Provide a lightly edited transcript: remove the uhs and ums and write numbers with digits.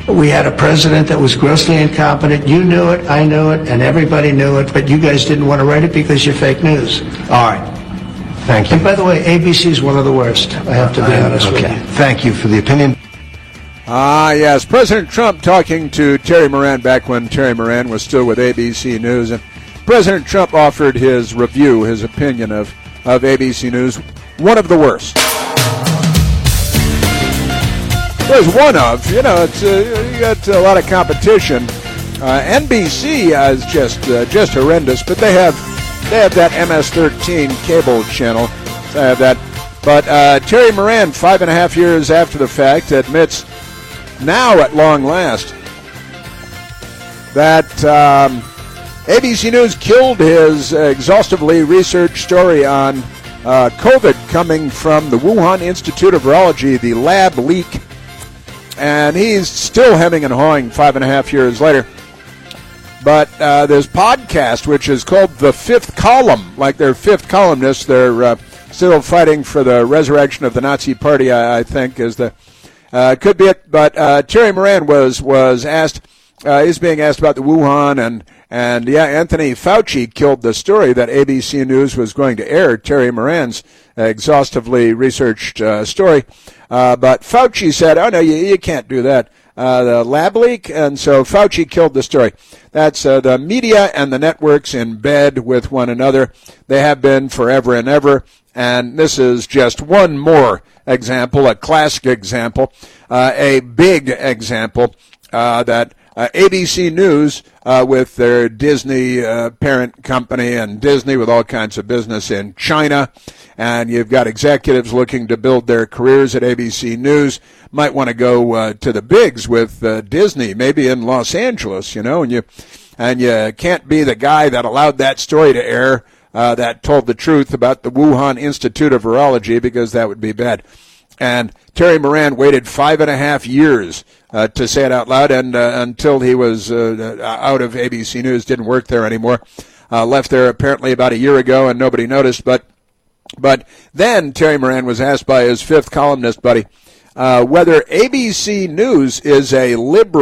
We had a president that was grossly incompetent. You knew it, I knew it, and everybody knew it, but you guys didn't want to write it because you're fake news. All right. Thank you. And by the way, ABC is one of the worst, I have to be honest with you. Thank you for the opinion. Yes, President Trump talking to Terry Moran back when Terry Moran was still with ABC News, and President Trump offered his review, his opinion of ABC News, one of the worst. There's one of, you got a lot of competition. NBC is just horrendous, but they have that MS-13 cable channel. They have that. But Terry Moran, 5.5 years after the fact, admits now at long last that ABC News killed his exhaustively researched story on COVID coming from the Wuhan Institute of Virology, the lab leak. And he's still hemming and hawing 5.5 years later. But this podcast, which is called The Fifth Column, like their fifth columnists, they're still fighting for the resurrection of the Nazi Party, I think, is the could be it. But Terry Moran was asked, is being asked about the Wuhan, and Anthony Fauci killed the story that ABC News was going to air, Terry Moran's exhaustively researched story. But Fauci said, oh, no, you can't do that. The lab leak, and so Fauci killed the story. That's the media and the networks in bed with one another. They have been forever and ever, and this is just one more example, a classic example, a big example that ABC News with their Disney parent company and Disney with all kinds of business in China, and you've got executives looking to build their careers at ABC News, might want to go to the bigs with Disney, maybe in Los Angeles, and you can't be the guy that allowed that story to air that told the truth about the Wuhan Institute of Virology, because that would be bad. And Terry Moran waited 5.5 years to say it out loud, and until he was out of ABC News, didn't work there anymore. Left there apparently about a year ago, and nobody noticed. But then Terry Moran was asked by his fifth columnist buddy whether ABC News is a liberal